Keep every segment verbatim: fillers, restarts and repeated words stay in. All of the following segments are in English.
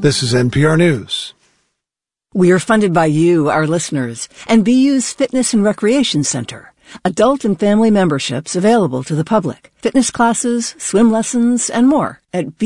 This is N P R News. We are funded by you, our listeners, and B U's Fitness and Recreation Center. Adult and family memberships available to the public. Fitness classes, swim lessons, and more at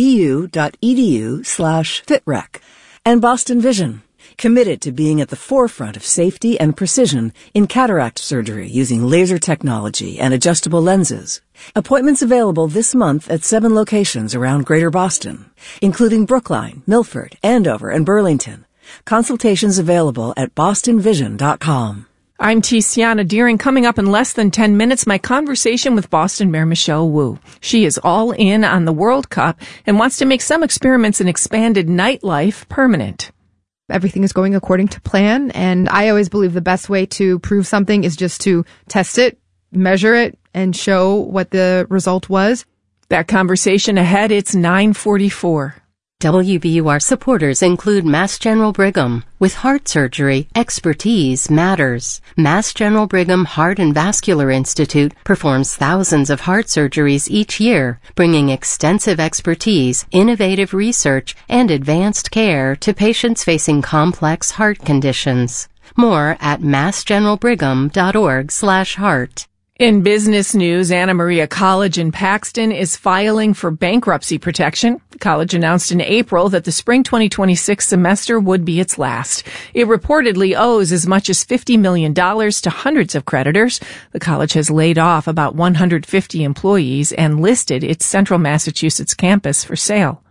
bu.edu slash fitrec. And Boston Vision, committed to being at the forefront of safety and precision in cataract surgery using laser technology and adjustable lenses. Appointments available this month at seven locations around Greater Boston, including Brookline, Milford, Andover, and Burlington. Consultations available at boston vision dot com. I'm Tiziana Deering. Coming up in less than ten minutes, my conversation with Boston Mayor Michelle Wu. She is all in on the World Cup and wants to make some experiments in expanded nightlife permanent. Everything is going according to plan, and I always believe the best way to prove something is just to test it, measure it, and show what the result was. That conversation ahead, it's nine forty-four. W B U R supporters include Mass General Brigham. With heart surgery, expertise matters. Mass General Brigham Heart and Vascular Institute performs thousands of heart surgeries each year, bringing extensive expertise, innovative research, and advanced care to patients facing complex heart conditions. More at mass general brigham dot org slash heart. In business news, Anna Maria College in Paxton is filing for bankruptcy protection. The college announced in April that the spring twenty twenty-six semester would be its last. It reportedly owes as much as fifty million dollars to hundreds of creditors. The college has laid off about one hundred fifty employees and listed its Central Massachusetts campus for sale.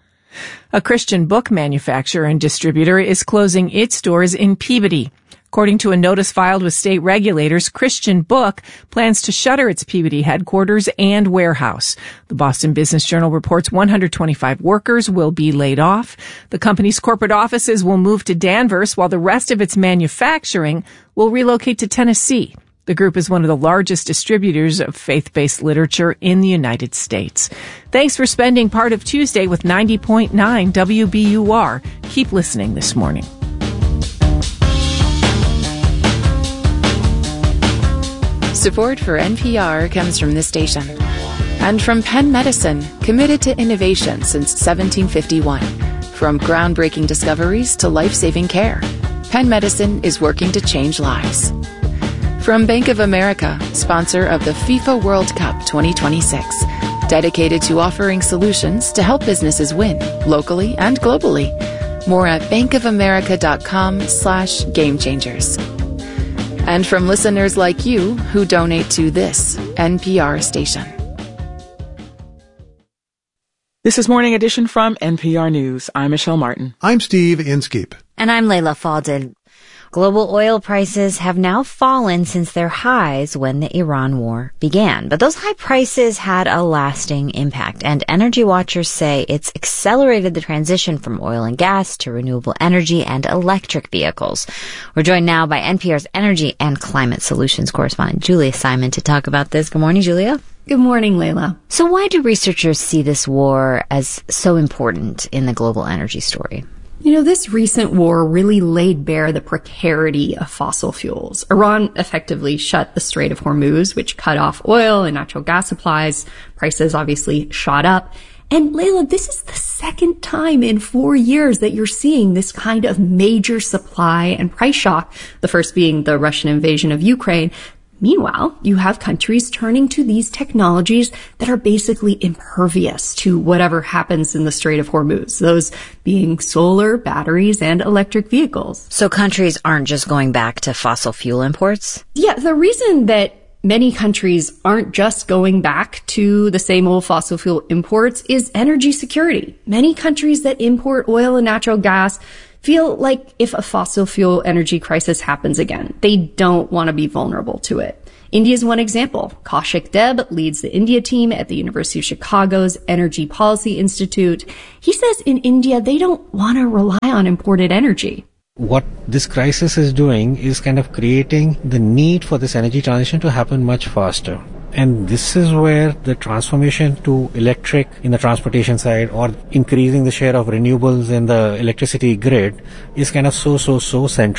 A Christian book manufacturer and distributor is closing its doors in Peabody. According to a notice filed with state regulators, Christian Book plans to shutter its Peabody headquarters and warehouse. The Boston Business Journal reports one hundred twenty-five workers will be laid off. The company's corporate offices will move to Danvers, while the rest of its manufacturing will relocate to Tennessee. The group is one of the largest distributors of faith-based literature in the United States. Thanks for spending part of Tuesday with ninety point nine W B U R. Keep listening this morning. Support for N P R comes from this station and from Penn Medicine, committed to innovation since seventeen fifty-one. From groundbreaking discoveries to life-saving care, Penn Medicine is working to change lives. From Bank of America, sponsor of the FIFA World Cup twenty twenty-six, dedicated to offering solutions to help businesses win locally and globally. More at bankofamerica.com slash game changers. And from listeners like you who donate to this N P R station. This is Morning Edition from N P R News. I'm Michelle Martin. I'm Steve Inskeep. And I'm Layla Faldin. Global oil prices have now fallen since their highs when the Iran war began. But those high prices had a lasting impact, and energy watchers say it's accelerated the transition from oil and gas to renewable energy and electric vehicles. We're joined now by N P R's Energy and Climate Solutions correspondent Julia Simon to talk about this. Good morning, Julia. Good morning, Layla. So why do researchers see this war as so important in the global energy story? You know, this recent war really laid bare the precarity of fossil fuels. Iran effectively shut the Strait of Hormuz, which cut off oil and natural gas supplies. Prices obviously shot up. And Layla, this is the second time in four years that you're seeing this kind of major supply and price shock, the first being the Russian invasion of Ukraine. Meanwhile, you have countries turning to these technologies that are basically impervious to whatever happens in the Strait of Hormuz, those being solar, batteries, and electric vehicles. So countries aren't just going back to fossil fuel imports? Yeah, the reason that many countries aren't just going back to the same old fossil fuel imports is energy security. Many countries that import oil and natural gas feel like if a fossil fuel energy crisis happens again, they don't want to be vulnerable to it. India is one example. Kaushik Deb leads the India team at the University of Chicago's Energy Policy Institute. He says in India, they don't want to rely on imported energy. What this crisis is doing is kind of creating the need for this energy transition to happen much faster. And this is where the transformation to electric in the transportation side or increasing the share of renewables in the electricity grid is kind of so, so, so central.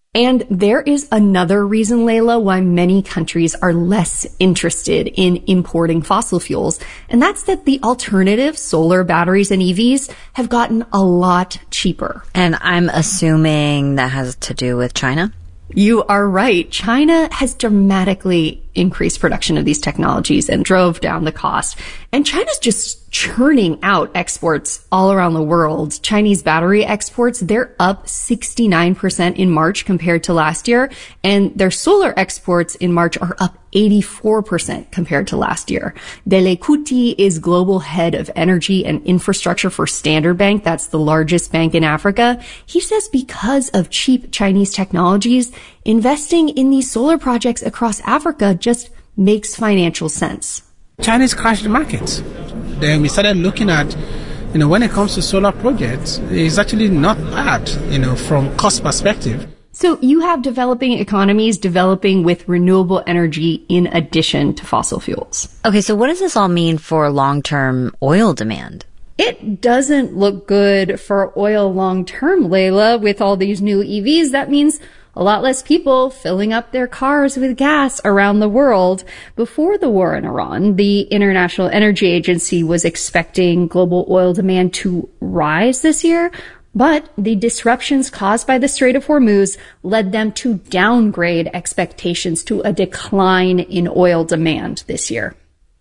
And there is another reason, Layla, why many countries are less interested in importing fossil fuels. And that's that the alternative solar batteries and E Vs have gotten a lot cheaper. And I'm assuming that has to do with China? You are right. China has dramatically increased production of these technologies and drove down the cost. And China's just churning out exports all around the world. Chinese battery exports, they're up sixty-nine percent in March compared to last year. And their solar exports in March are up eighty-four percent compared to last year. Dele Kuti is global head of energy and infrastructure for Standard Bank. That's the largest bank in Africa. He says because of cheap Chinese technologies, investing in these solar projects across Africa just makes financial sense. China's crashed the market. Then we started looking at, you know, when it comes to solar projects, it's actually not bad, you know, from cost perspective. So you have developing economies developing with renewable energy in addition to fossil fuels. Okay, so what does this all mean for long-term oil demand? It doesn't look good for oil long-term, Layla. With all these new E Vs, that means a lot less people filling up their cars with gas around the world. Before the war in Iran, the International Energy Agency was expecting global oil demand to rise this year, but the disruptions caused by the Strait of Hormuz led them to downgrade expectations to a decline in oil demand this year.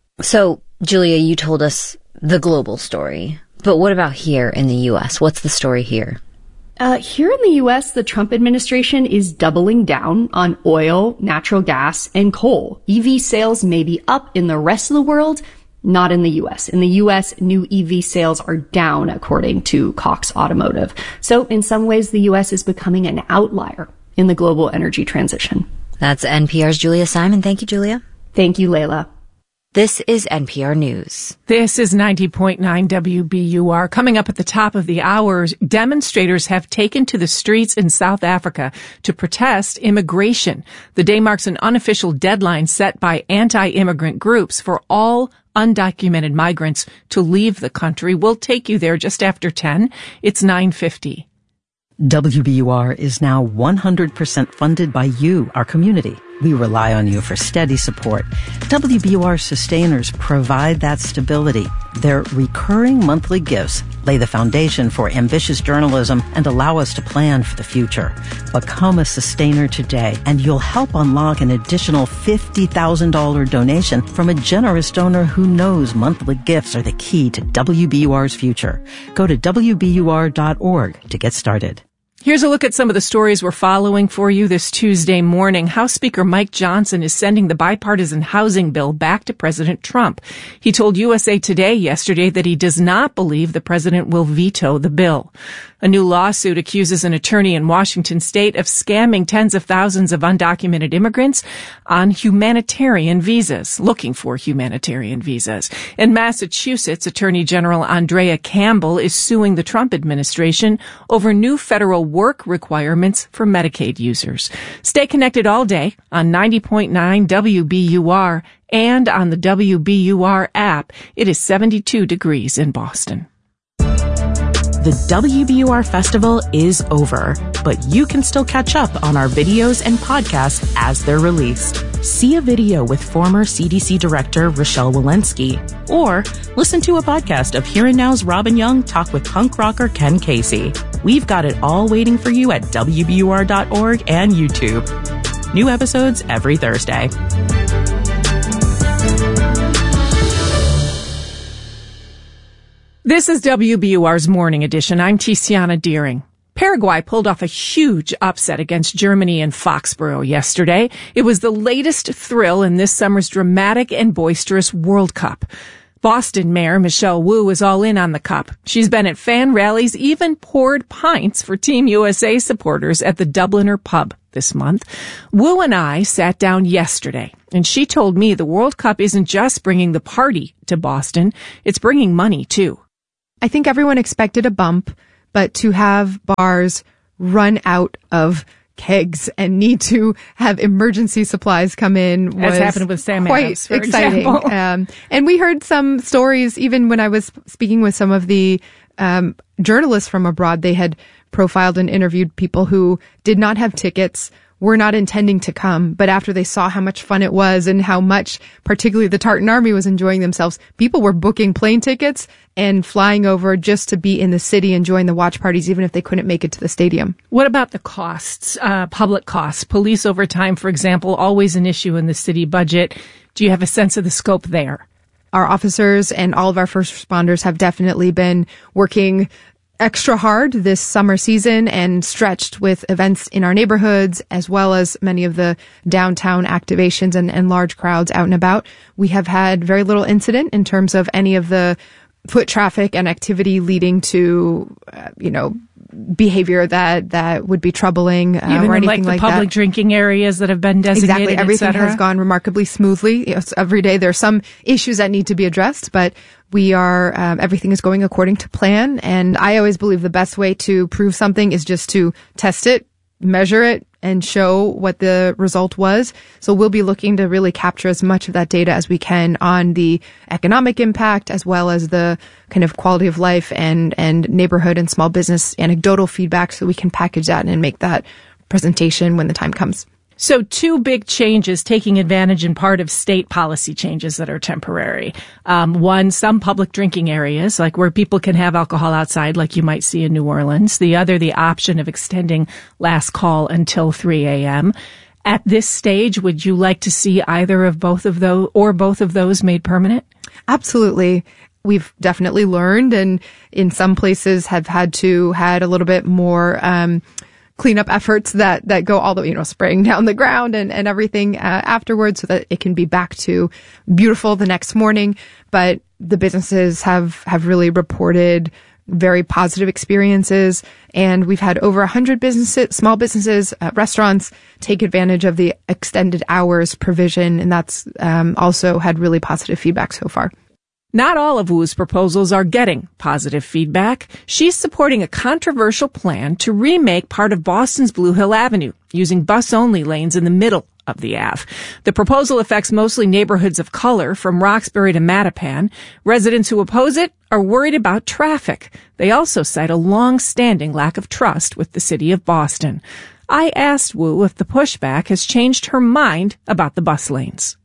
So, Julia, you told us the global story, but what about here in the U S? What's the story here? Uh, here in the U S, the Trump administration is doubling down on oil, natural gas, and coal. E V sales may be up in the rest of the world, not in the U S. In the U S, new E V sales are down, according to Cox Automotive. So in some ways, the U S is becoming an outlier in the global energy transition. That's N P R's Julia Simon. Thank you, Julia. Thank you, Layla. This is N P R News. This is ninety point nine W B U R. Coming up at the top of the hour, demonstrators have taken to the streets in South Africa to protest immigration. The day marks an unofficial deadline set by anti-immigrant groups for all undocumented migrants to leave the country. We'll take you there just after ten. It's nine fifty. W B U R is now one hundred percent funded by you, our community. We rely on you for steady support. W B U R sustainers provide that stability. Their recurring monthly gifts lay the foundation for ambitious journalism and allow us to plan for the future. Become a sustainer today, and you'll help unlock an additional fifty thousand dollars donation from a generous donor who knows monthly gifts are the key to W B U R's future. Go to W B U R dot org to get started. Here's a look at some of the stories we're following for you this Tuesday morning. House Speaker Mike Johnson is sending the bipartisan housing bill back to President Trump. He told U S A Today yesterday that he does not believe the president will veto the bill. A new lawsuit accuses an attorney in Washington state of scamming tens of thousands of undocumented immigrants on humanitarian visas, looking for humanitarian visas. In Massachusetts, Attorney General Andrea Campbell is suing the Trump administration over new federal work requirements for Medicaid users. Stay connected all day on ninety point nine W B U R and on the W B U R app. It is seventy-two degrees in Boston. The W B U R Festival is over, but you can still catch up on our videos and podcasts as they're released. See a video with former C D C Director Rochelle Walensky, or listen to a podcast of Here and Now's Robin Young talk with punk rocker Ken Casey. We've got it all waiting for you at W B U R dot org and YouTube. New episodes every Thursday. This is W B U R's Morning Edition. I'm Tiziana Deering. Paraguay pulled off a huge upset against Germany in Foxborough yesterday. It was the latest thrill in this summer's dramatic and boisterous World Cup. Boston Mayor Michelle Wu is all in on the cup. She's been at fan rallies, even poured pints for Team U S A supporters at the Dubliner pub this month. Wu and I sat down yesterday, and she told me the World Cup isn't just bringing the party to Boston, it's bringing money too. I think everyone expected a bump, but to have bars run out of kegs and need to have emergency supplies come in was As happened with Sam quite Adams, for exciting. example. Um, and we heard some stories, even when I was speaking with some of the um, journalists from abroad. They had profiled and interviewed people who did not have tickets, were not intending to come, but after they saw how much fun it was and how much, particularly the Tartan Army, was enjoying themselves, people were booking plane tickets and flying over just to be in the city enjoying the watch parties, even if they couldn't make it to the stadium. What about the costs, uh, public costs? Police overtime, for example, always an issue in the city budget. Do you have a sense of the scope there? Our officers and all of our first responders have definitely been working extra hard this summer season and stretched with events in our neighborhoods, as well as many of the downtown activations and, and large crowds out and about. We have had very little incident in terms of any of the foot traffic and activity leading to, uh, you know, behavior that, that would be troubling, uh, Even or anything like the like public that. drinking areas that have been designated, Exactly. Everything et cetera? has gone remarkably smoothly. Yes, every day there are some issues that need to be addressed, but we are, um, everything is going according to plan. And I always believe the best way to prove something is just to test it, measure it, and show what the result was. So we'll be looking to really capture as much of that data as we can on the economic impact, as well as the kind of quality of life and, and neighborhood and small business anecdotal feedback, so we can package that and make that presentation when the time comes. So two big changes taking advantage in part of state policy changes that are temporary. Um, one, some public drinking areas, like where people can have alcohol outside, like you might see in New Orleans. The other, the option of extending last call until three a.m. At this stage, would you like to see either of both of those or both of those made permanent? Absolutely. We've definitely learned, and in some places have had to had a little bit more, um, cleanup efforts that, that go all the way, you know, spraying down the ground and, and everything uh, afterwards, so that it can be back to beautiful the next morning. But the businesses have, have really reported very positive experiences. And we've had over a hundred businesses, small businesses, uh, restaurants take advantage of the extended hours provision. And that's um, also had really positive feedback so far. Not all of Wu's proposals are getting positive feedback. She's supporting a controversial plan to remake part of Boston's Blue Hill Avenue, using bus-only lanes in the middle of the Ave. The proposal affects mostly neighborhoods of color, from Roxbury to Mattapan. Residents who oppose it are worried about traffic. They also cite a long-standing lack of trust with the city of Boston. I asked Wu if the pushback has changed her mind about the bus lanes.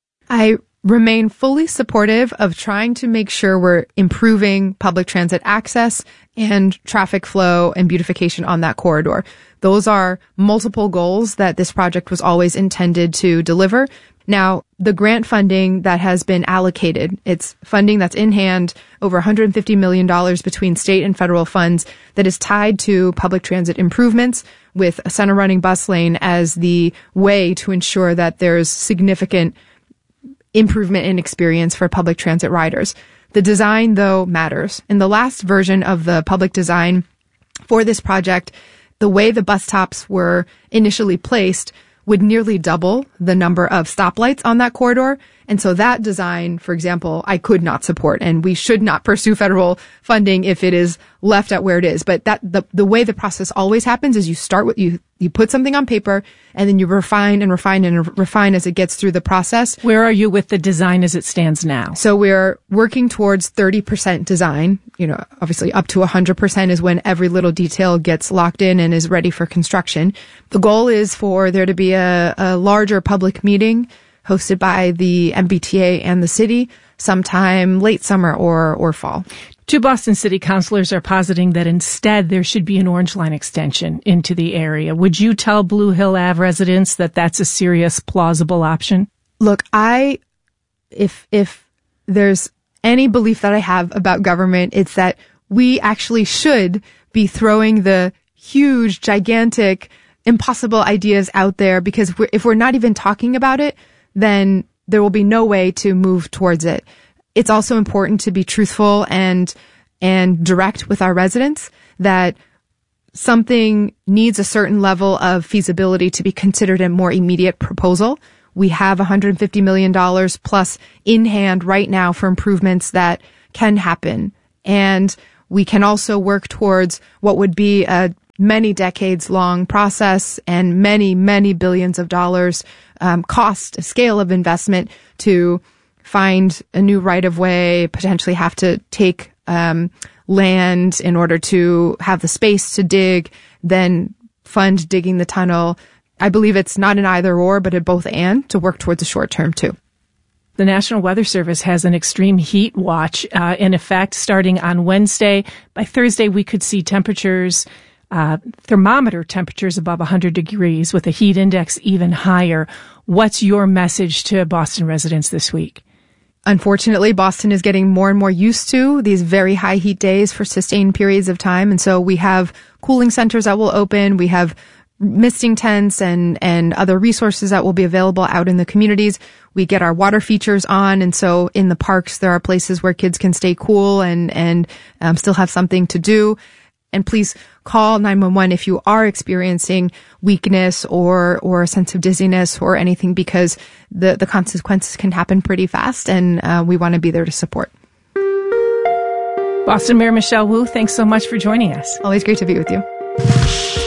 I remain fully supportive of trying to make sure we're improving public transit access and traffic flow and beautification on that corridor. Those are multiple goals that this project was always intended to deliver. Now, the grant funding that has been allocated, it's funding that's in hand, over one hundred fifty million dollars between state and federal funds, that is tied to public transit improvements, with a center running bus lane as the way to ensure that there's significant improvement in experience for public transit riders. The design, though, matters. In the last version of the public design for this project, the way the bus stops were initially placed would nearly double the number of stoplights on that corridor. And so that design, for example, I could not support, and we should not pursue federal funding if it is left at where it is. But that the the way the process always happens is you start with you you put something on paper, and then you refine and refine and refine as it gets through the process. Where are you with the design as it stands now? So we're working towards thirty percent design. You know, obviously up to one hundred percent is when every little detail gets locked in and is ready for construction. The goal is for there to be a, a larger public meeting hosted by the M B T A and the city sometime late summer or, or fall. Two Boston city councilors are positing that instead there should be an Orange Line extension into the area. Would you tell Blue Hill Ave residents that that's a serious, plausible option? Look, I, if, if there's any belief that I have about government, it's that we actually should be throwing the huge, gigantic, impossible ideas out there, because we're, if we're not even talking about it, then there will be no way to move towards it. It's also important to be truthful and, and direct with our residents that something needs a certain level of feasibility to be considered a more immediate proposal. We have one hundred fifty million dollars plus in hand right now for improvements that can happen. And we can also work towards what would be a many decades long process and many, many billions of dollars um, cost, scale of investment to find a new right of way, potentially have to take um, land in order to have the space to dig, then fund digging the tunnel. I believe it's not an either or, but a both and to work towards the short term too. The National Weather Service has an extreme heat watch uh, in effect starting on Wednesday. By Thursday, we could see temperatures, uh, thermometer temperatures above one hundred degrees with a heat index even higher. What's your message to Boston residents this week? Unfortunately, Boston is getting more and more used to these very high heat days for sustained periods of time. And so we have cooling centers that will open. We have misting tents and, and other resources that will be available out in the communities. We get our water features on. And so in the parks, there are places where kids can stay cool and, and um, still have something to do. And please call nine one one if you are experiencing weakness or, or a sense of dizziness or anything, because the, the consequences can happen pretty fast. And uh, we want to be there to support. Boston Mayor Michelle Wu, thanks so much for joining us. Always great to be with you.